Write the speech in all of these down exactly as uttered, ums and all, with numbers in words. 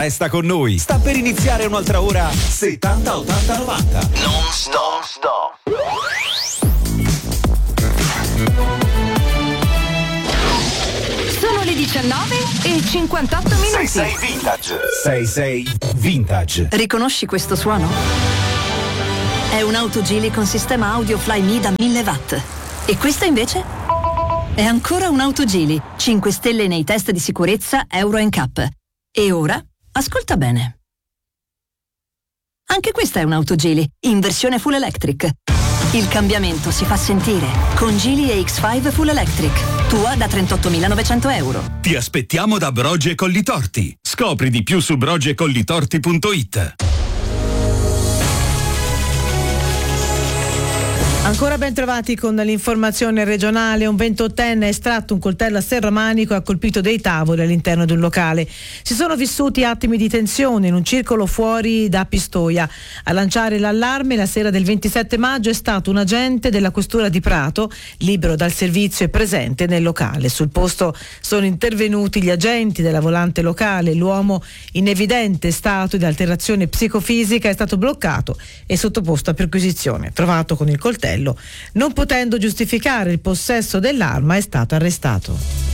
Resta con noi. Sta per iniziare un'altra ora settanta ottanta novanta. Non stop. stop. Sono le diciannove e cinquantotto minuti. sei sei Vintage. sei sei Vintage. Riconosci questo suono? È un'auto Geely con sistema audio Flyme da mille watt. E questa invece? È ancora un'auto Geely, cinque stelle nei test di sicurezza Euro N C A P. E ora, ascolta bene. Anche questa è un'auto Geely, in versione full electric. Il cambiamento si fa sentire con Geely E X cinque Full Electric, tua da trentottomilanovecento euro. Ti aspettiamo da Broge Collitorti. Scopri di più su broge collitorti punto it. Ancora ben trovati con l'informazione regionale. Un ventottenne ha estratto un coltello a serramanico e ha colpito dei tavoli all'interno di un locale. Si sono vissuti attimi di tensione in un circolo fuori da Pistoia. A lanciare l'allarme la sera del ventisette maggio è stato un agente della questura di Prato, libero dal servizio e presente nel locale. Sul posto sono intervenuti gli agenti della volante locale. L'uomo, in evidente stato di alterazione psicofisica, è stato bloccato e sottoposto a perquisizione. Trovato con il coltello, non potendo giustificare il possesso dell'arma, è stato arrestato.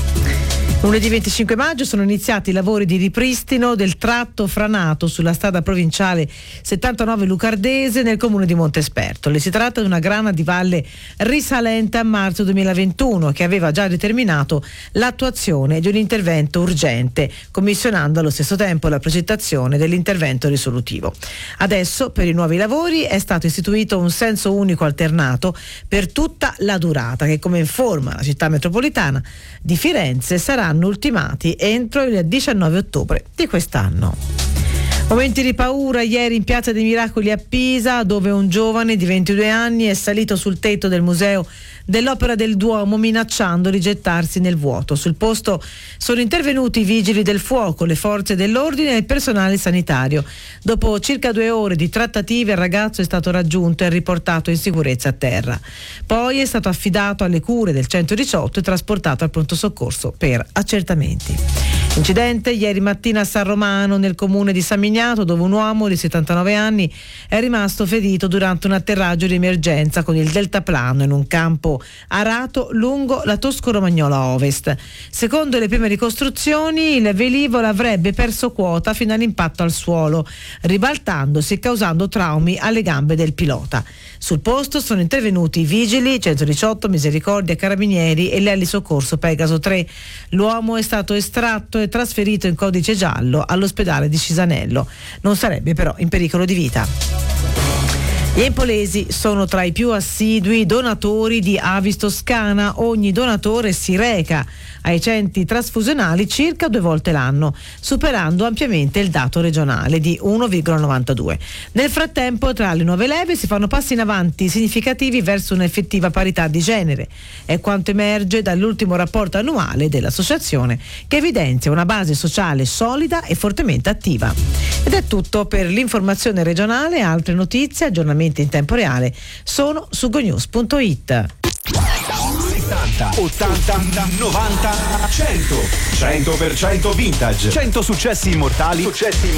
Lunedì venticinque maggio sono iniziati i lavori di ripristino del tratto franato sulla strada provinciale settantanove Lucardese nel comune di Montesperto. Si tratta di una grana di valle risalente a marzo duemilaventuno che aveva già determinato l'attuazione di un intervento urgente, commissionando allo stesso tempo la progettazione dell'intervento risolutivo. Adesso per i nuovi lavori è stato istituito un senso unico alternato per tutta la durata che, come informa la città metropolitana di Firenze, sarà ultimati entro il diciannove ottobre di quest'anno. Momenti di paura ieri in Piazza dei Miracoli a Pisa, dove un giovane di ventidue anni è salito sul tetto del museo dell'Opera del Duomo minacciando di gettarsi nel vuoto. Sul posto sono intervenuti i vigili del fuoco, le forze dell'ordine e il personale sanitario. Dopo circa due ore di trattative il ragazzo è stato raggiunto e riportato in sicurezza a terra. Poi è stato affidato alle cure del centodiciotto e trasportato al pronto soccorso per accertamenti. Incidente ieri mattina a San Romano, nel comune di San Miniato, dove un uomo di settantanove anni è rimasto ferito durante un atterraggio di emergenza con il deltaplano in un campo arato lungo la Tosco-Romagnola Ovest. Secondo le prime ricostruzioni, il velivolo avrebbe perso quota fino all'impatto al suolo, ribaltandosi e causando traumi alle gambe del pilota. Sul posto sono intervenuti i vigili, centodiciotto, Misericordia, Carabinieri e l'Eli Soccorso Pegaso tre. L'uomo è stato estratto e trasferito in codice giallo all'ospedale di Cisanello. Non sarebbe però in pericolo di vita. Gli empolesi sono tra i più assidui donatori di Avis Toscana. Ogni donatore si reca ai centri trasfusionali circa due volte l'anno, superando ampiamente il dato regionale di uno virgola novantadue. Nel frattempo, tra le nuove leve si fanno passi in avanti significativi verso un'effettiva parità di genere. È quanto emerge dall'ultimo rapporto annuale dell'associazione, che evidenzia una base sociale solida e fortemente attiva. Ed è tutto per l'informazione regionale. Altre notizie, aggiornamenti in tempo reale sono su gonews punto it. settanta, ottanta, novanta, cento. cento per cento Vintage. cento successi immortali. Successi immortali.